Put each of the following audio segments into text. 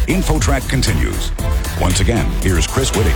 InfoTrack continues. Once again, here's Chris Whitting.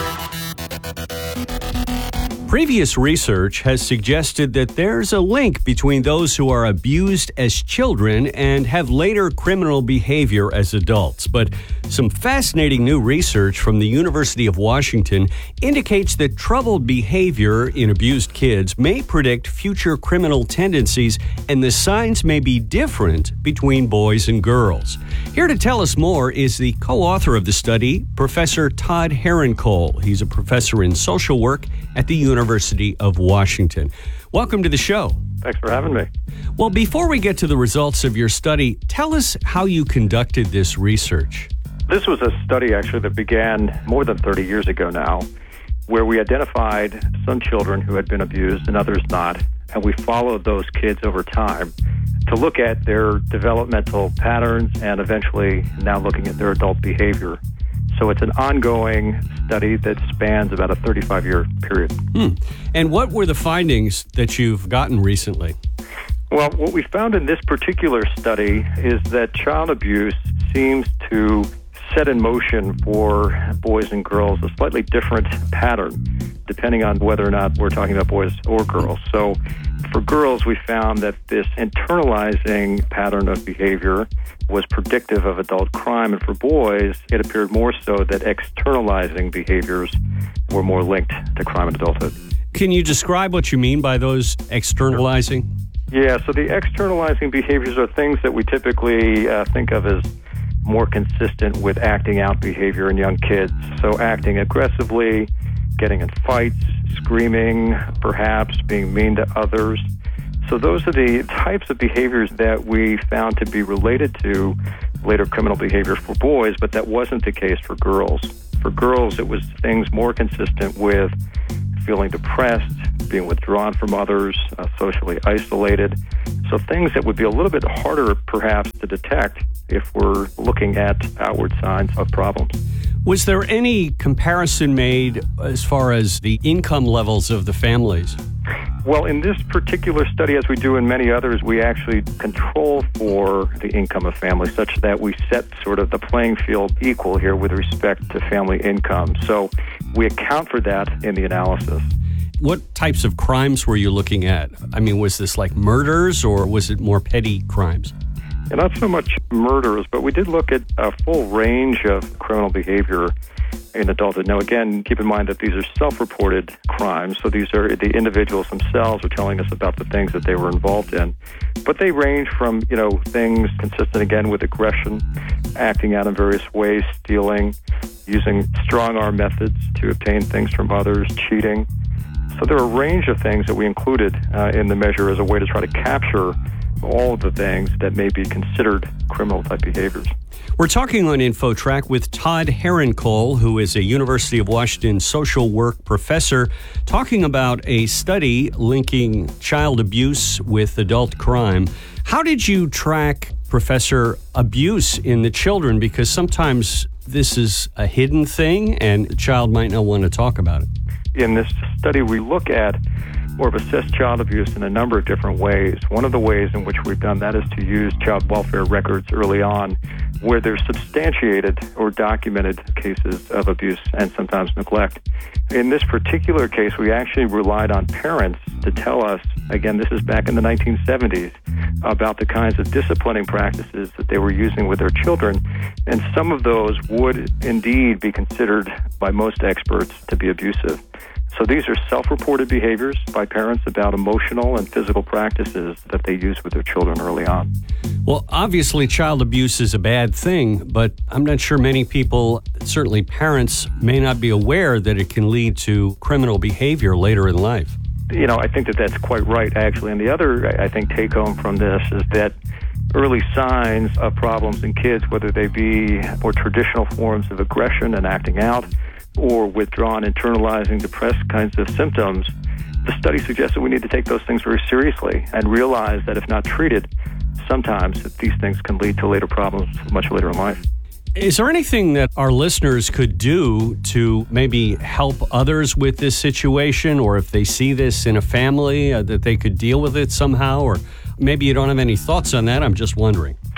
Previous research has suggested that there's a link between those who are abused as children and have later criminal behavior as adults. But some fascinating new research from the University of Washington indicates that troubled behavior in abused kids may predict future criminal tendencies, and the signs may be different between boys and girls. Here to tell us more is the co-author of the study, Professor Todd Herrenkohl. He's a professor in social work at the University of Washington. Welcome to the show. Thanks for having me. Well, before we get to the results of your study, tell us how you conducted this research. This was a study actually that began more than 30 years ago now, where we identified some children who had been abused and others not, and we followed those kids over time to look at their developmental patterns and eventually now looking at their adult behavior. So it's an ongoing study that spans about a 35-year period. And what were the findings that you've gotten recently? Well, what we found in this particular study is that child abuse seems to set in motion for boys and girls a slightly different pattern, depending on whether or not we're talking about boys or girls. So for girls, we found that this internalizing pattern of behavior was predictive of adult crime, and for boys, it appeared more so that externalizing behaviors were more linked to crime in adulthood. Can you describe what you mean by those externalizing? Yeah, so the externalizing behaviors are things that we typically think of as more consistent with acting out behavior in young kids. So acting aggressively, getting in fights, screaming, perhaps being mean to others. So those are the types of behaviors that we found to be related to later criminal behavior for boys, but that wasn't the case for girls. For girls, it was things more consistent with feeling depressed, being withdrawn from others, socially isolated. So things that would be a little bit harder, perhaps, to detect if we're looking at outward signs of problems. Was there any comparison made as far as the income levels of the families? Well, in this particular study, as we do in many others, we actually control for the income of families such that we set sort of the playing field equal here with respect to family income. So we account for that in the analysis. What types of crimes were you looking at? I mean, was this like murders or was it more petty crimes? And not so much murders, but we did look at a full range of criminal behavior in adulthood. Now, again, keep in mind that these are self-reported crimes, so these are the individuals themselves are telling us about the things that they were involved in. But they range from, things consistent, again, with aggression, acting out in various ways, stealing, using strong-arm methods to obtain things from others, cheating. So there are a range of things that we included in the measure as a way to try to capture all of the things that may be considered criminal-type behaviors. We're talking on InfoTrack with Todd Herrenkohl, who is a University of Washington social work professor, talking about a study linking child abuse with adult crime. How did you track, Professor, abuse in the children? Because sometimes this is a hidden thing and the child might not want to talk about it. In this study, we look at or assess child abuse in a number of different ways. One of the ways in which we've done that is to use child welfare records early on, where there's substantiated or documented cases of abuse and sometimes neglect. In this particular case, we actually relied on parents to tell us, again, this is back in the 1970s, about the kinds of disciplining practices that they were using with their children. And some of those would indeed be considered by most experts to be abusive. So these are self-reported behaviors by parents about emotional and physical practices that they use with their children early on. Well, obviously child abuse is a bad thing, but I'm not sure many people, certainly parents, may not be aware that it can lead to criminal behavior later in life. I think that that's quite right, actually. And the other, I think, take-home from this is that early signs of problems in kids, whether they be more traditional forms of aggression and acting out, or withdrawn, internalizing, depressed kinds of symptoms, the study suggests that we need to take those things very seriously and realize that if not treated, sometimes these things can lead to later problems much later in life. Is there anything that our listeners could do to maybe help others with this situation, or if they see this in a family, that they could deal with it somehow? Or maybe you don't have any thoughts on that. I'm just wondering.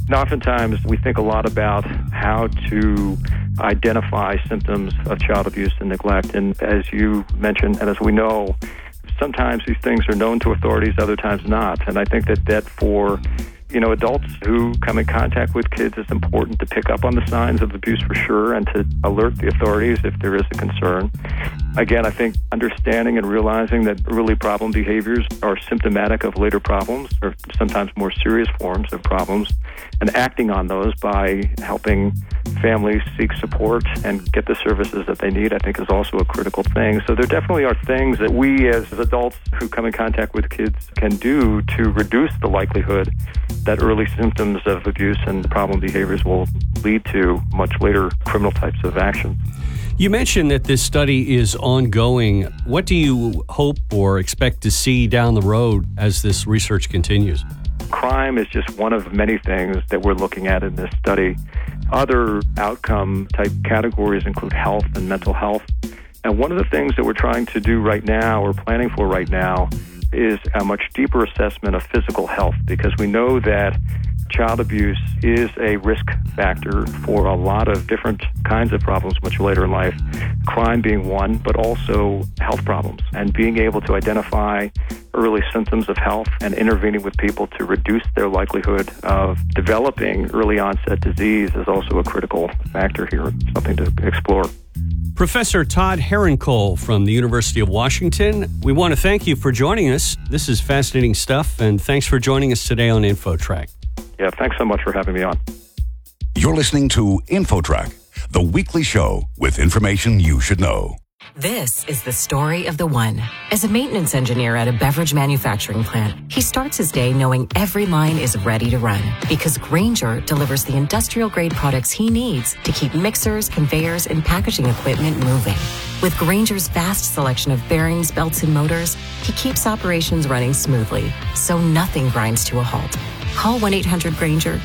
And oftentimes, we think a lot about how to identify symptoms of child abuse and neglect. And as you mentioned, and as we know, sometimes these things are known to authorities, other times not. And I think that for adults who come in contact with kids, it's important to pick up on the signs of abuse for sure and to alert the authorities if there is a concern. Again, I think understanding and realizing that early problem behaviors are symptomatic of later problems or sometimes more serious forms of problems, and acting on those by helping families seek support and get the services that they need, I think is also a critical thing. So there definitely are things that we as adults who come in contact with kids can do to reduce the likelihood that early symptoms of abuse and problem behaviors will lead to much later criminal types of action. You mentioned that this study is ongoing. What do you hope or expect to see down the road as this research continues? Crime is just one of many things that we're looking at in this study. Other outcome type categories include health and mental health. And one of the things that we're trying to do right now, or planning for right now, is a much deeper assessment of physical health, because we know that child abuse is a risk factor for a lot of different kinds of problems much later in life, crime being one, but also health problems. And being able to identify early symptoms of health and intervening with people to reduce their likelihood of developing early onset disease is also a critical factor here, something to explore. Professor Todd Herrenkohl from the University of Washington, we want to thank you for joining us. This is fascinating stuff, and thanks for joining us today on InfoTrack. Yeah, thanks so much for having me on. You're listening to InfoTrack, the weekly show with information you should know. This is the story of the one. As a maintenance engineer at a beverage manufacturing plant, he starts his day knowing every line is ready to run because Grainger delivers the industrial-grade products he needs to keep mixers, conveyors, and packaging equipment moving. With Grainger's vast selection of bearings, belts, and motors, he keeps operations running smoothly, so nothing grinds to a halt. Call 1-800-GRAINGER